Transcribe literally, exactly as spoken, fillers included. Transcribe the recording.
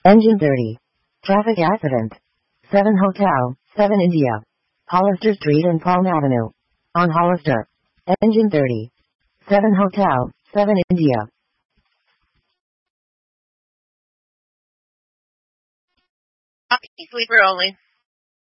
Engine thirty. Traffic accident. seven Hotel, seven India. Hollister Street and Palm Avenue. On Hollister. Engine thirty. seven Hotel, seven India. Sleeper only.